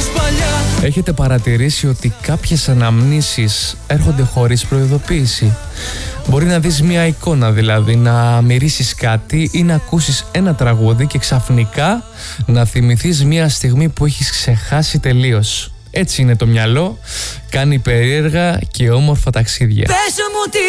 Έχετε παρατηρήσει ότι κάποιες αναμνήσεις έρχονται χωρίς προειδοποίηση? Μπορεί να δεις μια εικόνα, δηλαδή να μυρίσεις κάτι ή να ακούσεις ένα τραγούδι και ξαφνικά να θυμηθείς μια στιγμή που έχεις ξεχάσει τελείως. Έτσι είναι το μυαλό, κάνει περίεργα και όμορφα ταξίδια.